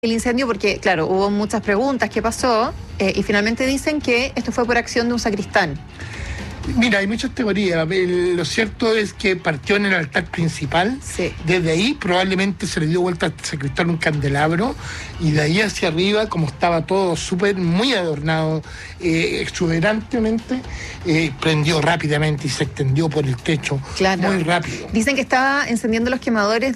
el incendio porque, claro, hubo muchas preguntas, ¿qué pasó? Y finalmente dicen que esto fue por acción de un sacristán. Mira, hay muchas teorías. Lo cierto es que partió en el altar principal. Sí. Desde ahí probablemente se le dio vuelta al sacristán un candelabro y de ahí hacia arriba, como estaba todo muy adornado, exuberantemente, prendió rápidamente y se extendió por el techo. Claro. Muy rápido. Dicen que estaba encendiendo los quemadores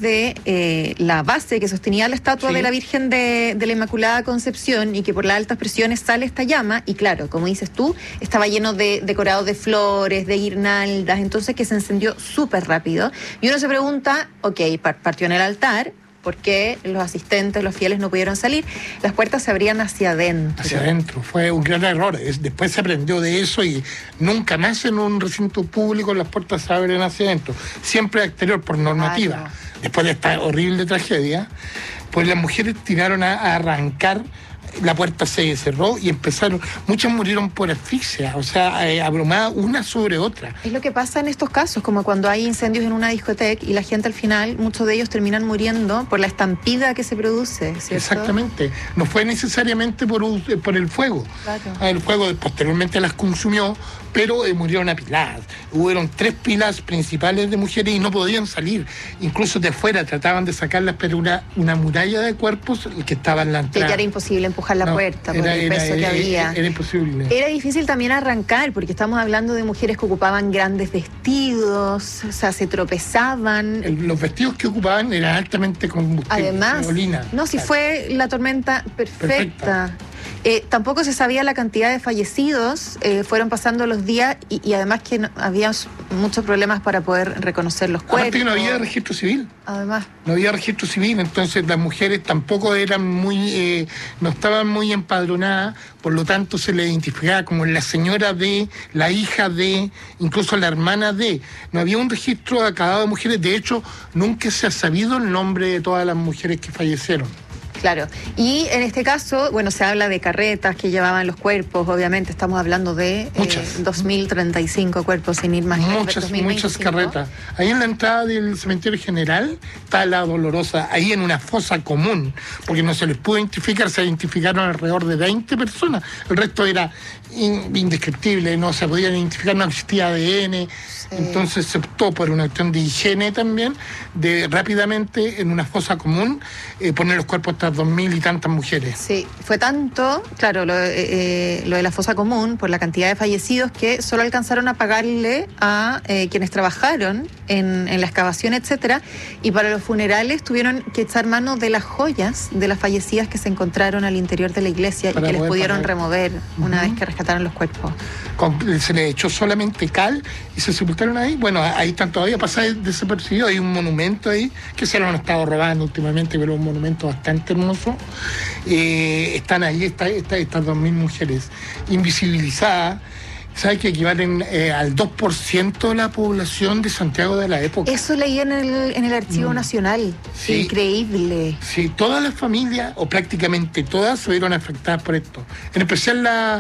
de la base que sostenía la estatua de la Virgen de la Inmaculada Concepción y que por las altas presiones sale esta llama y claro, como dices tú, estaba lleno de decorados de flores, de guirnaldas, entonces que se encendió súper rápido. Y uno se pregunta, ok, partió en el altar, ¿por qué los asistentes, los fieles no pudieron salir? Las puertas se abrían hacia adentro. Hacia adentro, fue un gran error. Después se aprendió de eso y nunca más en un recinto público las puertas se abren hacia adentro. Siempre exterior por normativa. Claro. Después de esta horrible tragedia, pues las mujeres tiraron a arrancar. La puerta se cerró y muchas murieron por asfixia, o sea, abrumadas una sobre otra. Es lo que pasa en estos casos, como cuando hay incendios en una discoteca y la gente al final, muchos de ellos terminan muriendo por la estampida que se produce, ¿cierto? Exactamente, no fue necesariamente por el fuego. Claro. El fuego posteriormente las consumió, pero murieron apiladas. Hubieron 3 pilas principales de mujeres y no podían salir. Incluso de afuera trataban de sacarlas, pero una muralla de cuerpos que estaba en la entrada. Que era imposible empujar la puerta por el peso que había. Era imposible. Era difícil también arrancar, porque estamos hablando de mujeres que ocupaban grandes vestidos, o sea, se tropezaban. Los vestidos que ocupaban eran altamente combustibles. Además, gasolina. no, si fue la tormenta perfecta. Tampoco se sabía la cantidad de fallecidos, fueron pasando los días y además que había muchos problemas para poder reconocer los cuerpos. Aparte que no había registro civil. Además. No había registro civil, entonces las mujeres tampoco eran no estaban muy empadronadas, por lo tanto se les identificaba como la señora de, la hija de, incluso la hermana de. No había un registro acabado de mujeres, de hecho nunca se ha sabido el nombre de todas las mujeres que fallecieron. Claro, y en este caso, bueno, se habla de carretas que llevaban los cuerpos, obviamente estamos hablando de 2035 cuerpos, sin ir más lejos. Muchas carretas. Ahí en la entrada del cementerio general está la Dolorosa, ahí en una fosa común, porque no se les pudo identificar, se identificaron alrededor de 20 personas, el resto era indescriptible, no se podían identificar, no existía ADN. Entonces se optó por una cuestión de higiene también, de rápidamente en una fosa común poner los cuerpos de estas 2000 y tantas mujeres. Sí, fue tanto, claro, lo de la fosa común, por la cantidad de fallecidos, que solo alcanzaron a pagarle a quienes trabajaron en la excavación, etcétera, y para los funerales tuvieron que echar mano de las joyas de las fallecidas que se encontraron al interior de la iglesia y que les pudieron remover una vez que rescataron los cuerpos. Se les echó solamente cal y se sepultaron ahí. Bueno, ahí están todavía pasados desapercibidos. Hay un monumento ahí que se lo han estado robando últimamente, pero un monumento bastante hermoso. Están ahí estas 2000 mujeres invisibilizadas. ¿Sabes que equivalen al 2% de la población de Santiago de la época? Eso leí en el Archivo Nacional. Sí. Increíble. Sí, todas las familias, o prácticamente todas, se vieron afectadas por esto. En especial la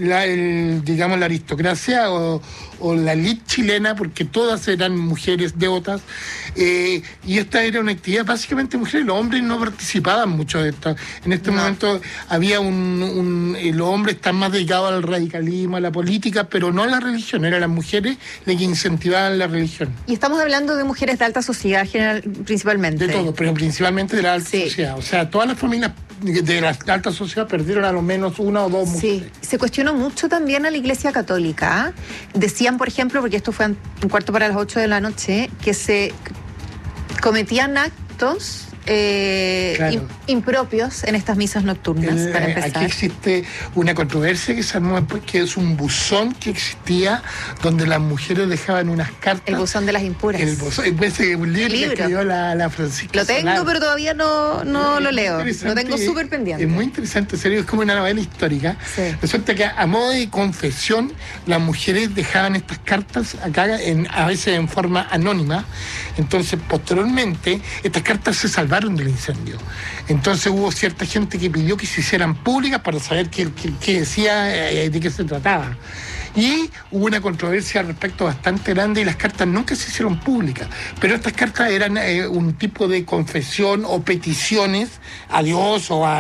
aristocracia o la elite chilena, porque todas eran mujeres devotas. Y esta era una actividad básicamente de mujeres. Los hombres no participaban mucho de esto. En este momento había los hombres están más dedicados al radicalismo, a la política, pero no a la religión, eran las mujeres las que incentivaban la religión. Y estamos hablando de mujeres de alta sociedad principalmente. De todo, pero principalmente de la alta sociedad. O sea, todas las familias de la alta sociedad perdieron a lo menos una o dos mujeres. Sí, se cuestionó mucho también a la Iglesia Católica. Decían, por ejemplo, porque esto fue un cuarto para las 8 de la noche, que se cometían actos impropios en estas misas nocturnas, para empezar. Aquí existe una controversia que se armó, que es un buzón que existía donde las mujeres dejaban unas cartas. El buzón de las impuras. El buzón, un libro que escribió la Francisca Lo tengo, Solano. pero todavía no lo leo. Lo tengo súper pendiente. Es muy interesante, en serio, es como una novela histórica. Sí. Resulta que a modo de confesión, las mujeres dejaban estas cartas acá, a veces en forma anónima. Entonces, posteriormente, estas cartas se salvaron del incendio. Entonces hubo cierta gente que pidió que se hicieran públicas para saber qué decía, de qué se trataba. Y hubo una controversia al respecto bastante grande y las cartas nunca se hicieron públicas. Pero estas cartas eran un tipo de confesión o peticiones a Dios o a